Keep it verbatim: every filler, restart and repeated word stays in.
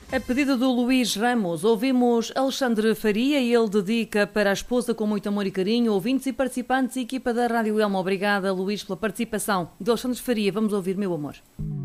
A pedido do Luís Ramos, ouvimos Alexandre Faria e ele dedica para a esposa com muito amor e carinho, ouvintes e participantes e equipa da Rádio Elma. Obrigada, Luís, pela participação. De Alexandre Faria, vamos ouvir Meu Amor.